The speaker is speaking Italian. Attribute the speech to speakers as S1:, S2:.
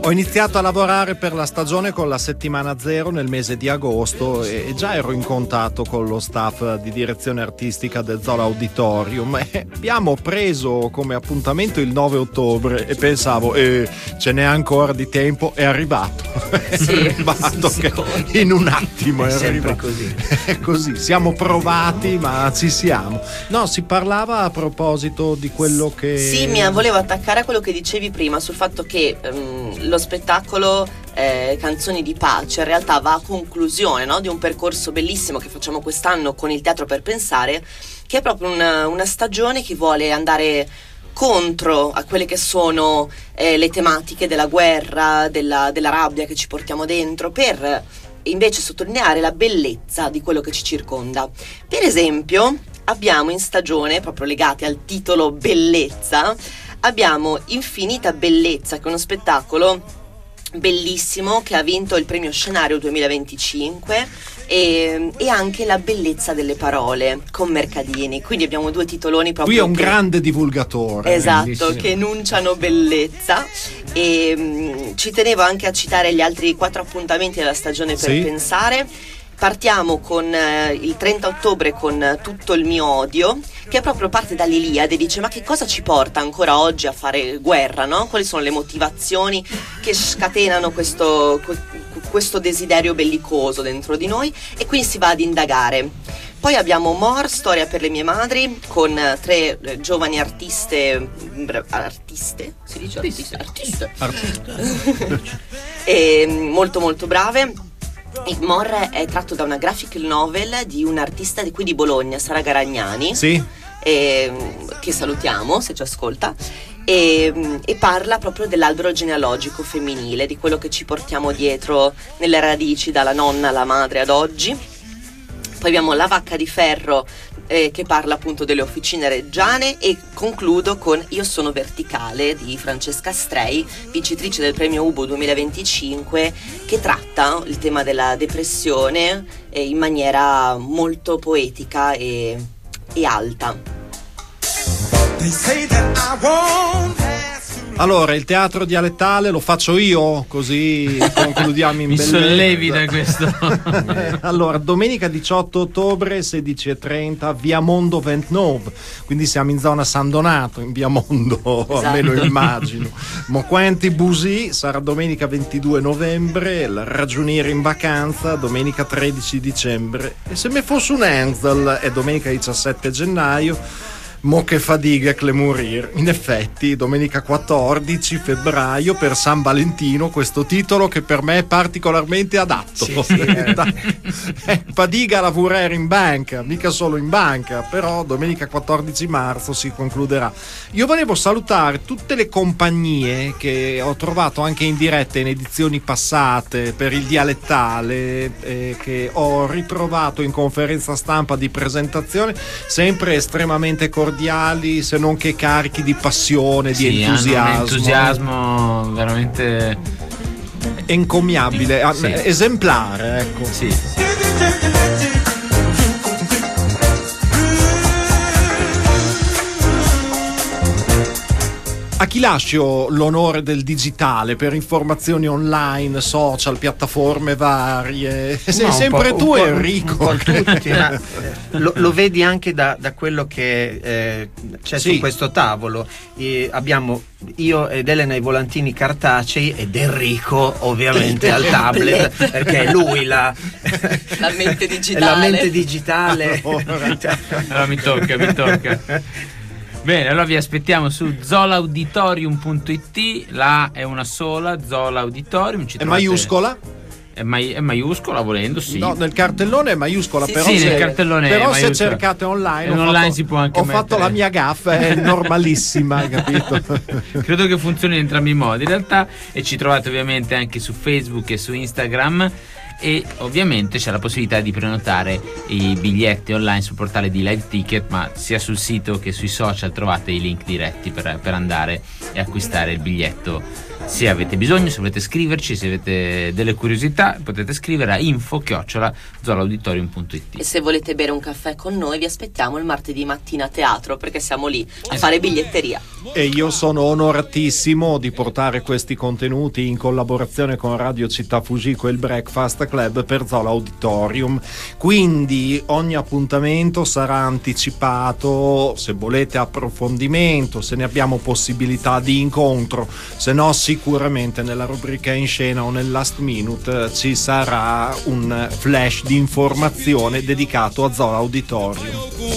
S1: Ho iniziato a lavorare per la stagione con la settimana zero nel mese di agosto e già ero in contatto con lo staff di direzione artistica del Zola Auditorium e abbiamo preso come appuntamento il 9 ottobre e pensavo ce n'è ancora di tempo, è arrivato.
S2: Sì,
S1: è arrivato che in un attimo è
S3: sempre
S1: arrivato.
S3: così.
S1: È così, siamo provati ma ci siamo. No, si parlava a proposito di quello che...
S2: Sì, volevo attaccare a quello che dicevi prima sul fatto che lo spettacolo Canzoni di Pace in realtà va a conclusione, no, di un percorso bellissimo che facciamo quest'anno con il Teatro per Pensare, che è proprio una stagione che vuole andare contro a quelle che sono le tematiche della guerra, della rabbia che ci portiamo dentro, per invece sottolineare la bellezza di quello che ci circonda. Per esempio abbiamo in stagione, proprio legati al titolo Bellezza, abbiamo Infinita Bellezza, che è uno spettacolo bellissimo che ha vinto il premio Scenario 2025, e anche La bellezza delle parole con Mercadini. Quindi abbiamo due titoloni proprio.
S1: Lui è un grande divulgatore.
S2: Esatto,
S1: bellissimo.
S2: che enunciano bellezza. E ci tenevo anche a citare gli altri 4 appuntamenti della stagione per pensare. Partiamo con il 30 ottobre con Tutto il mio odio, che proprio parte dall'Iliade, dice ma che cosa ci porta ancora oggi a fare guerra, no? Quali sono le motivazioni che scatenano questo desiderio bellicoso dentro di noi, e quindi si va ad indagare. Poi abbiamo More, Storia per le mie madri, con 3 giovani artiste, si dice artiste. E molto molto brave. Il More è tratto da una graphic novel di un artista di qui di Bologna, Sara Garagnani, che salutiamo se ci ascolta, e parla proprio dell'albero genealogico femminile, di quello che ci portiamo dietro nelle radici dalla nonna alla madre ad oggi. Poi abbiamo La vacca di ferro, che parla appunto delle officine reggiane, e concludo con Io sono verticale di Francesca Strei, vincitrice del premio Ubo 2025, che tratta il tema della depressione in maniera molto poetica e alta.
S1: Allora, il teatro dialettale lo faccio io, così concludiamo in bellezza.
S3: Mi sollevi da questo.
S1: Allora, domenica 18 ottobre, 16:30, via Mondo 29, quindi siamo in zona San Donato, in via Mondo,
S2: esatto.
S1: Almeno immagino. Moquenti Busì sarà domenica 22 novembre, il Ragioniere in vacanza domenica 13 dicembre, e se me fosse un Enzel è domenica 17 gennaio. Mo che fadiga che le morir. In effetti, domenica 14 febbraio per San Valentino, questo titolo che per me è particolarmente adatto. Fadiga lavorare in banca, mica solo in banca, però domenica 14 marzo si concluderà. Io volevo salutare tutte le compagnie che ho trovato anche in diretta in edizioni passate per il dialettale, che ho ritrovato in conferenza stampa di presentazione, sempre estremamente cordiali, se non che carichi di passione, di entusiasmo.
S3: Hanno un entusiasmo veramente
S1: encomiabile, esemplare, ecco.
S3: Sì.
S1: A chi lascio l'onore del digitale per informazioni online, social, piattaforme varie? Sei sempre tu, Enrico.
S4: Tutti, ma lo vedi anche da quello che c'è su questo tavolo. Abbiamo io ed Elena i volantini cartacei ed Enrico ovviamente al tablet, perché è lui la
S2: mente digitale.
S4: La mente digitale.
S3: Allora mi tocca. Bene, allora vi aspettiamo su zolauditorium.it. La è una sola, Zola Auditorium.
S1: È maiuscola?
S3: È maiuscola, volendo, sì.
S1: No, nel cartellone è maiuscola, però
S3: nel cartellone
S1: però
S3: è
S1: se cercate online,
S3: si può anche
S1: fatto la mia gaffa, è normalissima, capito?
S3: Credo che funzioni in entrambi i modi in realtà, e ci trovate ovviamente anche su Facebook e su Instagram, e ovviamente c'è la possibilità di prenotare i biglietti online sul portale di Live Ticket, ma sia sul sito che sui social trovate i link diretti per andare e acquistare il biglietto Se avete bisogno, se volete scriverci, se avete delle curiosità, potete scrivere a info@zolauditorium.it.
S2: E se volete bere un caffè con noi, vi aspettiamo il martedì mattina a teatro, perché siamo lì a fare biglietteria.
S1: E io sono onoratissimo di portare questi contenuti in collaborazione con Radio Città Fujiko e il Breakfast Club per Zola Auditorium. Quindi ogni appuntamento sarà anticipato, se volete approfondimento, se ne abbiamo possibilità di incontro, se no sicuramente nella rubrica in scena o nel last minute ci sarà un flash di informazione dedicato a Zola Auditorium.